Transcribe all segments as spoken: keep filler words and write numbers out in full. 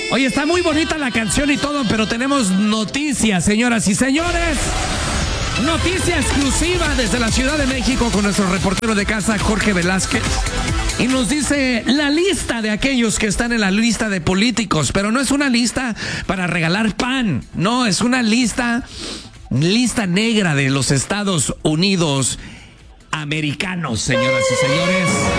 Oye, está muy bonita la canción y todo, pero tenemos noticias, señoras y señores. Noticia exclusiva desde la Ciudad de México con nuestro reportero de casa, Jorge Velázquez. Y nos dice la lista de aquellos que están en la lista de políticos, pero no es una lista para regalar pan, no, es una lista, lista negra de los Estados Unidos americanos, señoras y señores.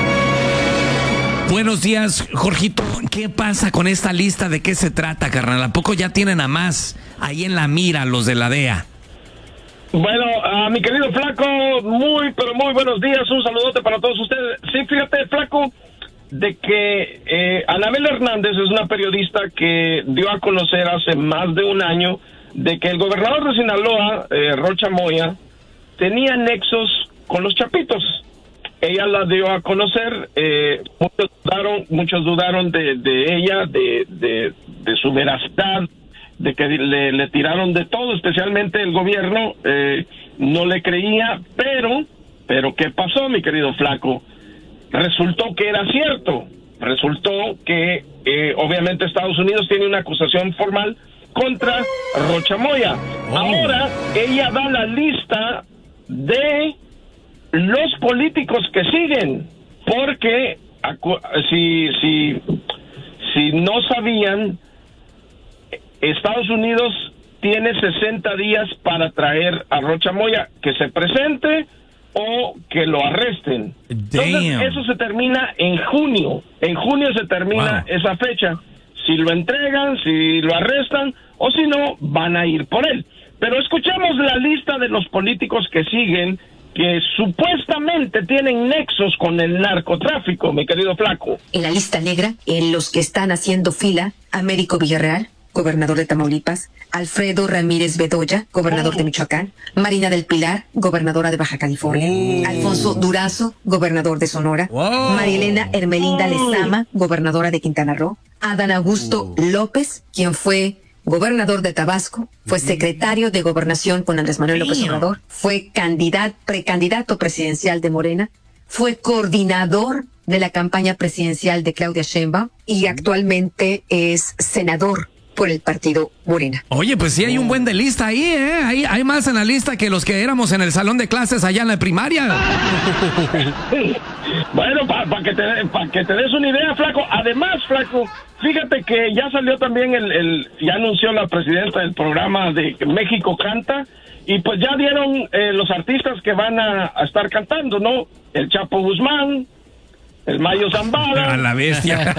Buenos días, Jorgito. ¿Qué pasa con esta lista? ¿De qué se trata, carnal? ¿A poco ya tienen a más ahí en la mira los de la D E A? Bueno, uh, mi querido Flaco, muy, pero muy buenos días. Un saludote para todos ustedes. Sí, fíjate, Flaco, de que eh, Anabel Hernández es una periodista que dio a conocer hace más de un año de que el gobernador de Sinaloa, eh, Rocha Moya, tenía nexos con los Chapitos. Ella la dio a conocer, eh, muchos dudaron, muchos dudaron de, de ella, de, de, de su veracidad, de que le, le tiraron de todo, especialmente el gobierno, eh, no le creía, pero, pero ¿qué pasó, mi querido Flaco? Resultó que era cierto, resultó que eh, obviamente Estados Unidos tiene una acusación formal contra Rocha Moya. Oh. Ahora ella da la lista de los políticos que siguen, porque si, si, si no sabían, Estados Unidos tiene sesenta días para traer a Rocha Moya, que se presente o que lo arresten. Damn. Entonces eso se termina en junio, en junio se termina wow. esa fecha. Si lo entregan, si lo arrestan, o si no, van a ir por él. Pero escuchemos la lista de los políticos que siguen, que supuestamente tienen nexos con el narcotráfico, mi querido Flaco. En la lista negra, en los que están haciendo fila, Américo Villarreal, gobernador de Tamaulipas, Alfredo Ramírez Bedoya, gobernador oh. de Michoacán, Marina del Pilar, gobernadora de Baja California, oh. Alfonso Durazo, gobernador de Sonora, oh. Marielena Hermelinda oh. Lezama, gobernadora de Quintana Roo, Adán Augusto oh. López, quien fue gobernador de Tabasco, fue secretario de Gobernación con Andrés Manuel López Obrador, fue candidato, precandidato presidencial de Morena, fue coordinador de la campaña presidencial de Claudia Sheinbaum y actualmente es senador por el partido Morena. Oye, pues sí hay un buen de lista ahí, ¿eh? Hay, hay más en la lista que los que éramos en el salón de clases allá en la primaria. Bueno, para pa que, pa que te des una idea, Flaco. Además, Flaco, fíjate que ya salió también el, el ya anunció la presidenta del programa de México Canta, y pues ya dieron eh, los artistas que van a, a estar cantando, ¿no? El Chapo Guzmán, el Mayo Zambada. A la bestia.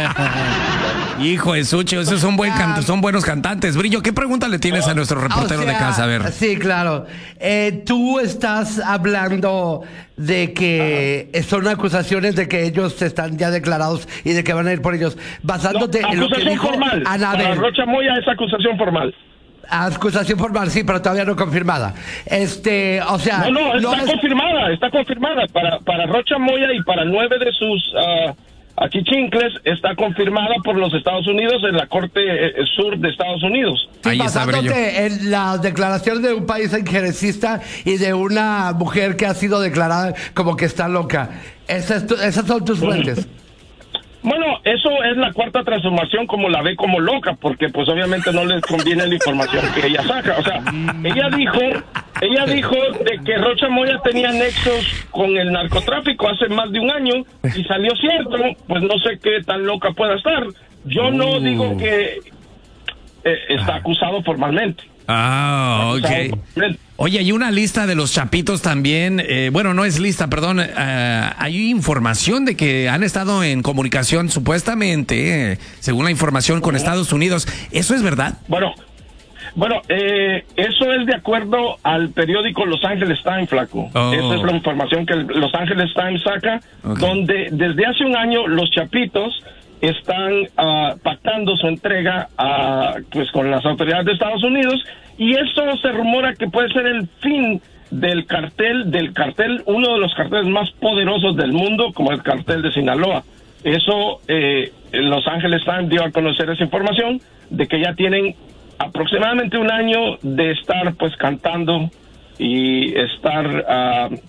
Hijo de Sucho, esos son, buen can son buenos cantantes. Brillo, ¿qué pregunta le tienes a nuestro reportero o sea, de casa? A ver. Sí, claro. Eh, tú estás hablando de que Ajá. son acusaciones de que ellos están ya declarados y de que van a ir por ellos. Basándote no, en lo que dijo formal. Anabel. Para Rocha Moya es acusación formal. Acusación formal, sí, pero todavía no confirmada. Este, o sea... No, no, está no confirmada, está confirmada. Para, para Rocha Moya y para nueve de sus... Uh, achichincles está confirmada por los Estados Unidos en la Corte eh, Sur de Estados Unidos. Sí, ahí basándote en la declaración de un país injerencista y de una mujer que ha sido declarada como que está loca. Esas, esas son tus fuentes. Bueno, eso es la cuarta transformación, como la ve como loca, porque pues obviamente no les conviene la información que ella saca. O sea, ella dijo, ella dijo de que Rocha Moya tenía nexos con el narcotráfico hace más de un año y salió cierto. Pues no sé qué tan loca pueda estar. Yo no digo que eh, está acusado formalmente. Ah, ok. Oye, hay una lista de los Chapitos también. Eh, bueno, no es lista, perdón. Uh, hay información de que han estado en comunicación, supuestamente, eh, según la información, con Estados Unidos. ¿Eso es verdad? Bueno, bueno, eh, eso es de acuerdo al periódico Los Angeles Times, Flaco. Oh. Esa es la información que Los Angeles Times saca, okay. donde desde hace un año los Chapitos están uh, pactando su entrega uh, pues con las autoridades de Estados Unidos, y eso se rumora que puede ser el fin del cartel, del cartel, uno de los carteles más poderosos del mundo, como el cartel de Sinaloa. Eso, eh, Los Angeles Times dio a conocer esa información, de que ya tienen aproximadamente un año de estar pues cantando y estar uh,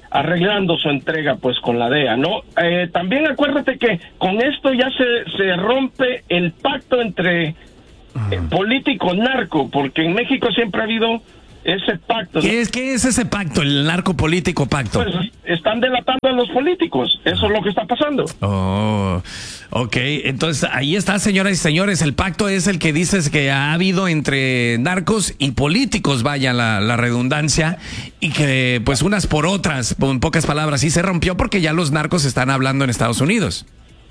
arreglando su entrega pues con la D E A, ¿no? Eh, también acuérdate que con esto ya se, se rompe el pacto entre eh, político narco, porque en México siempre ha habido ese pacto. ¿Qué es, ¿Qué es ese pacto, el narco político pacto? Pues están delatando a los políticos, eso es lo que está pasando. Oh, ok, entonces ahí está, señoras y señores, el pacto es el que dices que ha habido entre narcos y políticos, vaya la, la redundancia, y que pues unas por otras, en pocas palabras, sí se rompió porque ya los narcos están hablando en Estados Unidos.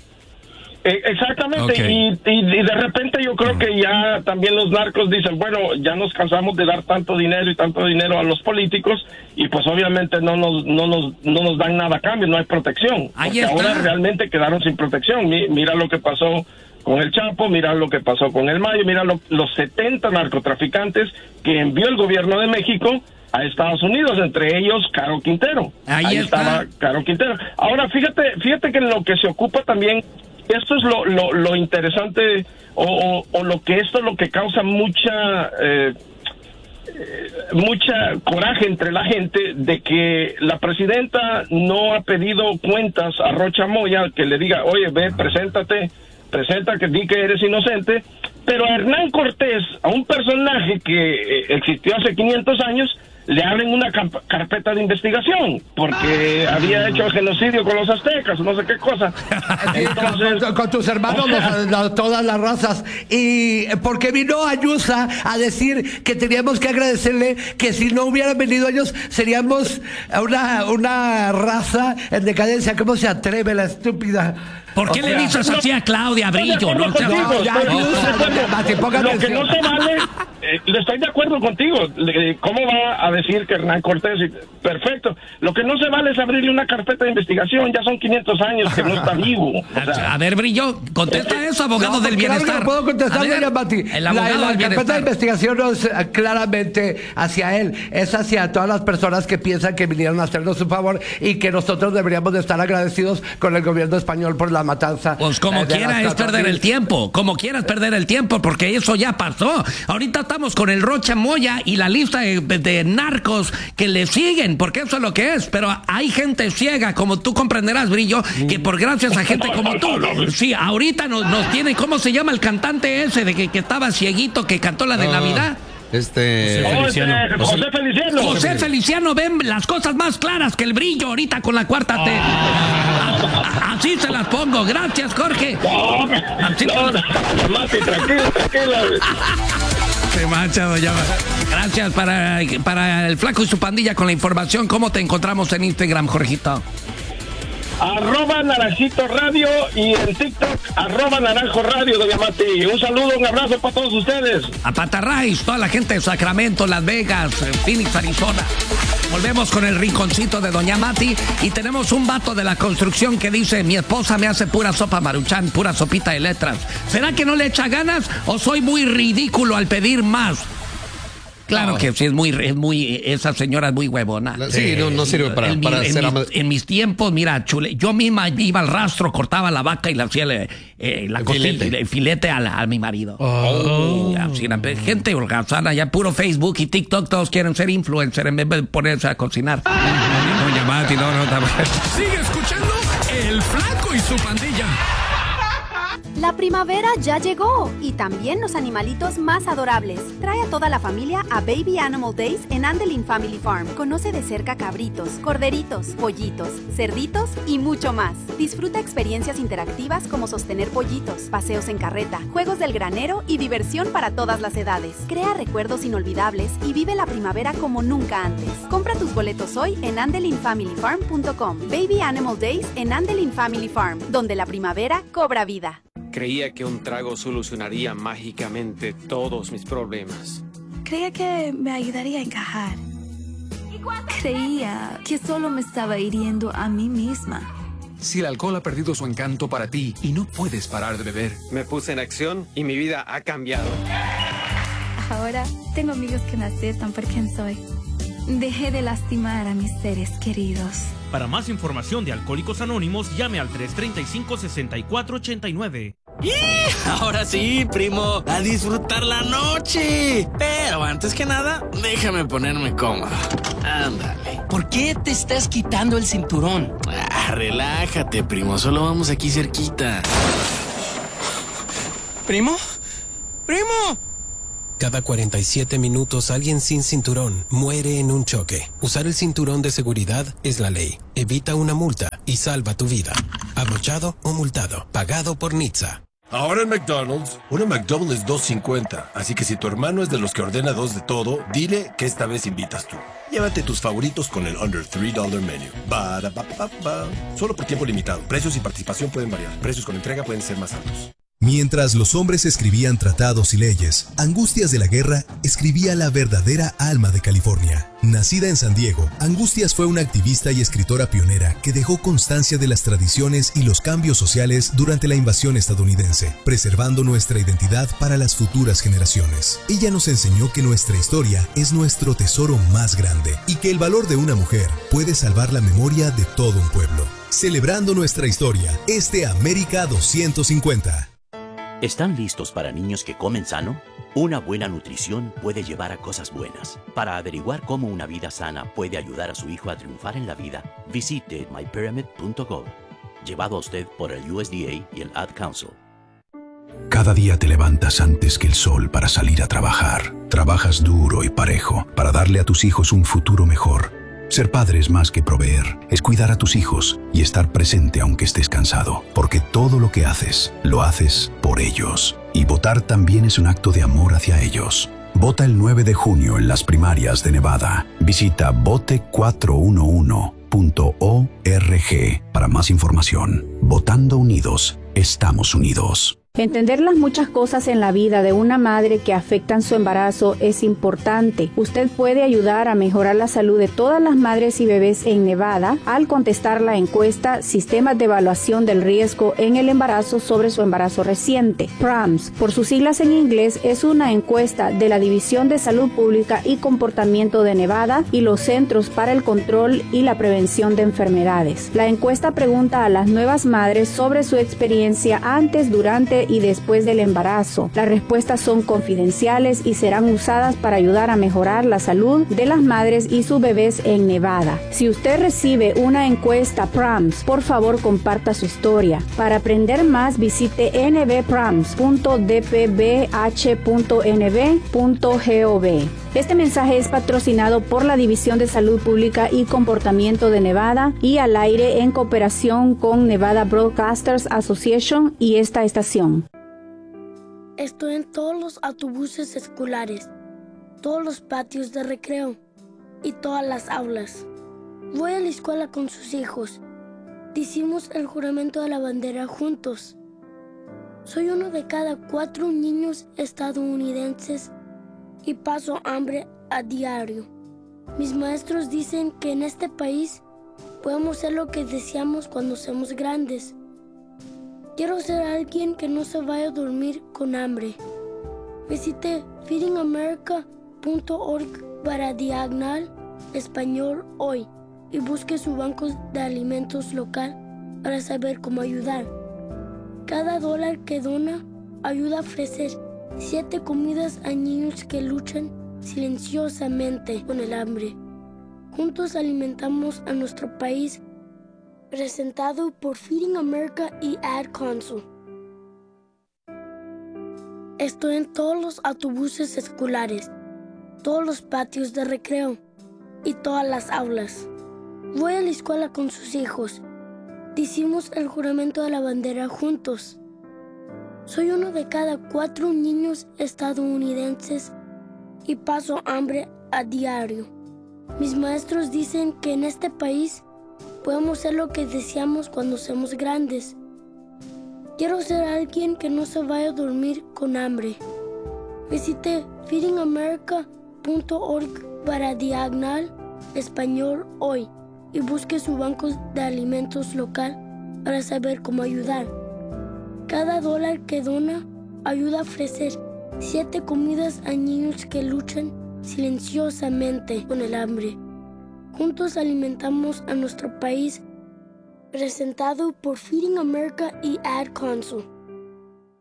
Exactamente, Okay. y, y, y de repente yo creo que ya también los narcos dicen, bueno, ya nos cansamos de dar tanto dinero y tanto dinero a los políticos, y pues obviamente no nos no nos, no nos dan nada a cambio, no hay protección. Ahí porque está. Ahora realmente quedaron sin protección. Mi, mira lo que pasó con el Chapo, mira lo que pasó con el Mayo, mira lo, los setenta narcotraficantes que envió el gobierno de México a Estados Unidos, entre ellos Caro Quintero. Ahí, Ahí está. estaba Caro Quintero. Ahora, fíjate, fíjate que en lo que se ocupa también, esto es lo, lo, lo interesante, o, o, o lo que esto es lo que causa mucha eh, eh, mucha coraje entre la gente, de que la presidenta no ha pedido cuentas a Rocha Moya, que le diga, oye, ve, preséntate, presenta que di que eres inocente, pero a Hernán Cortés, a un personaje que eh, existió hace quinientos años, le abren una carpeta de investigación porque había hecho el genocidio con los aztecas, no sé qué cosa. Entonces, con, con tus hermanos, o sea, los, la, todas las razas. Y porque vino Ayusa a decir que teníamos que agradecerle, que si no hubieran venido ellos, seríamos una, una raza en decadencia. ¿Cómo se atreve la estúpida? ¿Por qué o le sea, dices así a Claudia Brillo? No, no, no, ya, no, no, lo que no se vale, eh, estoy de acuerdo contigo. ¿Cómo va a decir que Hernán Cortés? Perfecto. Lo que no se vale es abrirle una carpeta de investigación. Ya son quinientos años que no está vivo. O sea, a ver, Brillo, contesta eso, abogado no, del bienestar. Claro que puedo contestar, doña Mati. La, la carpeta de investigación no es claramente hacia él, es hacia todas las personas que piensan que vinieron a hacernos un favor y que nosotros deberíamos de estar agradecidos con el gobierno español por la matanza. Pues como eh, quiera es perder el tiempo, como quieras perder el tiempo, porque eso ya pasó. Ahorita estamos con el Rocha Moya y la lista de, de narcos que le siguen, porque eso es lo que es. Pero hay gente ciega, como tú comprenderás, Brillo, que por gracias a gente como tú, sí, ahorita nos, nos tiene, ¿cómo se llama el cantante ese de que, que estaba cieguito, que cantó la de Ah. Navidad? Este... José Feliciano. José, José Feliciano. José Feliciano ven las cosas más claras que el Brillo ahorita con la cuarta T. Ah. Así se las pongo. Gracias, Jorge. No, Así no, no, Mati, tranquilo, tranquilo. Se mancha, doña. Gracias para, para el Flaco y su pandilla con la información. ¿Cómo te encontramos en Instagram, Jorgito? Arroba Naranjito Radio y en TikTok, arroba Naranjo Radio, doña Mati. Un saludo, un abrazo para todos ustedes. A Patarrays, toda la gente de Sacramento, Las Vegas, Phoenix, Arizona. Volvemos con el rinconcito de doña Mati y tenemos un vato de la construcción que dice: mi esposa me hace pura sopa Maruchan, pura sopita de letras. ¿Será que no le echa ganas o soy muy ridículo al pedir más? Claro que sí, es muy, es muy, esa señora es muy huevona. Sí, no, no sirve para, en, para mi, ser en, ama... mis, en mis tiempos, mira, chule, yo misma iba al rastro, cortaba la vaca y le hacía eh, la el costilla, filete, el filete a, la, a mi marido. Oh. Ya, sí, la, gente holgazana, ya puro Facebook y TikTok, todos quieren ser influencer en vez de ponerse a cocinar. Doña Mati, no, no, no. Sigue escuchando El Flaco y su pandilla. La primavera ya llegó y también los animalitos más adorables. Trae a toda la familia a Baby Animal Days en Andelin Family Farm. Conoce de cerca cabritos, corderitos, pollitos, cerditos y mucho más. Disfruta experiencias interactivas como sostener pollitos, paseos en carreta, juegos del granero y diversión para todas las edades. Crea recuerdos inolvidables y vive la primavera como nunca antes. Compra tus boletos hoy en andelin family farm punto com. Baby Animal Days en Andelin Family Farm, donde la primavera cobra vida. Creía que un trago solucionaría mágicamente todos mis problemas. Creía que me ayudaría a encajar. Creía que solo me estaba hiriendo a mí misma. Si el alcohol ha perdido su encanto para ti y no puedes parar de beber. Me puse en acción y mi vida ha cambiado. Ahora tengo amigos que me aceptan por quien soy. Dejé de lastimar a mis seres queridos. Para más información de Alcohólicos Anónimos, llame al tres tres cinco, seis cuatro ocho nueve. Y ahora sí, primo, a disfrutar la noche. Pero antes que nada, déjame ponerme cómodo. Ándale. ¿Por qué te estás quitando el cinturón? Ah, relájate, primo. Solo vamos aquí cerquita. ¿Primo? ¡Primo! Cada cuarenta y siete minutos alguien sin cinturón muere en un choque. Usar el cinturón de seguridad es la ley. Evita una multa y salva tu vida. Abrochado o multado. Pagado por N H T S A. Ahora en McDonald's, una McDouble es dos cincuenta. Así que si tu hermano es de los que ordena dos de todo, dile que esta vez invitas tú. Llévate tus favoritos con el Under tres dólares Menu. Ba, ba, ba, ba. Solo por tiempo limitado. Precios y participación pueden variar. Precios con entrega pueden ser más altos. Mientras los hombres escribían tratados y leyes, Angustias de la Guerra escribía la verdadera alma de California. Nacida en San Diego, Angustias fue una activista y escritora pionera que dejó constancia de las tradiciones y los cambios sociales durante la invasión estadounidense, preservando nuestra identidad para las futuras generaciones. Ella nos enseñó que nuestra historia es nuestro tesoro más grande y que el valor de una mujer puede salvar la memoria de todo un pueblo. Celebrando nuestra historia, este América doscientos cincuenta. ¿Están listos para niños que comen sano? Una buena nutrición puede llevar a cosas buenas. Para averiguar cómo una vida sana puede ayudar a su hijo a triunfar en la vida, visite my pyramid punto gov. Llevado a usted por el U S D A y el Ad Council. Cada día te levantas antes que el sol para salir a trabajar. Trabajas duro y parejo para darle a tus hijos un futuro mejor. Ser padre es más que proveer, es cuidar a tus hijos y estar presente aunque estés cansado, porque todo lo que haces, lo haces por ellos. Y votar también es un acto de amor hacia ellos. Vota el nueve de junio en las primarias de Nevada. Visita vote cuatro uno uno punto org para más información. Votando unidos, estamos unidos. Entender las muchas cosas en la vida de una madre que afectan su embarazo es importante. Usted puede ayudar a mejorar la salud de todas las madres y bebés en Nevada al contestar la encuesta Sistemas de Evaluación del Riesgo en el Embarazo sobre su embarazo reciente. P R A M S, por sus siglas en inglés, es una encuesta de la División de Salud Pública y Comportamiento de Nevada y los Centros para el Control y la Prevención de Enfermedades. La encuesta pregunta a las nuevas madres sobre su experiencia antes, durante y después del embarazo. Las respuestas son confidenciales y serán usadas para ayudar a mejorar la salud de las madres y sus bebés en Nevada. Si usted recibe una encuesta P R A M S, por favor comparta su historia. Para aprender más, visite n b prams punto d p b h punto n b punto gov. Este mensaje es patrocinado por la División de Salud Pública y Comportamiento de Nevada y al aire en cooperación con Nevada Broadcasters Association y esta estación. Estoy en todos los autobuses escolares, todos los patios de recreo y todas las aulas. Voy a la escuela con sus hijos. Decimos el juramento de la bandera juntos. Soy uno de cada cuatro niños estadounidenses y paso hambre a diario. Mis maestros dicen que en este país podemos ser lo que deseamos cuando seamos grandes. Quiero ser alguien que no se vaya a dormir con hambre. Visite feeding america punto org para diagonal español hoy y busque su banco de alimentos local para saber cómo ayudar. Cada dólar que dona ayuda a ofrecer siete comidas a niños que luchan silenciosamente con el hambre. Juntos alimentamos a nuestro país. Presentado por Feeding America y Ad Council. Estoy en todos los autobuses escolares, todos los patios de recreo y todas las aulas. Voy a la escuela con sus hijos. Decimos el juramento de la bandera juntos. Soy uno de cada cuatro niños estadounidenses y paso hambre a diario. Mis maestros dicen que en este país podemos ser lo que deseamos cuando seamos grandes. Quiero ser alguien que no se vaya a dormir con hambre. Visite feeding america punto org para diagonal español hoy y busque su banco de alimentos local para saber cómo ayudar. Cada dólar que dona ayuda a ofrecer siete comidas a niños que luchan silenciosamente con el hambre. Juntos alimentamos a nuestro país. Presentado por Feeding America y Ad Council.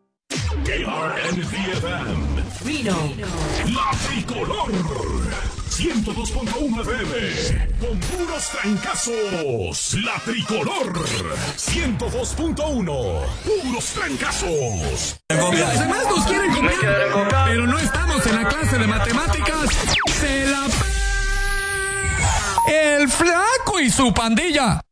K R N D F M. Reno. La Tricolor. ciento dos punto uno F M. Con puros trancazos. La Tricolor. ciento dos punto uno. Puros trancazos. Los demás nos quieren copiar, pero no estamos en la clase de matemáticas. Se la... El Flaco y su pandilla.